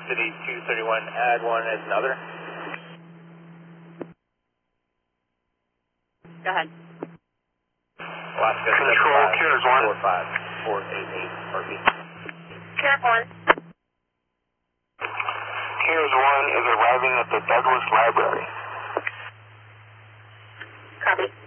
City 231, add 1 as another. Go ahead. Alaska Control, Cares 1. 45488, RP. Cares 1. Cares 1 is arriving at the Douglas Library. Copy.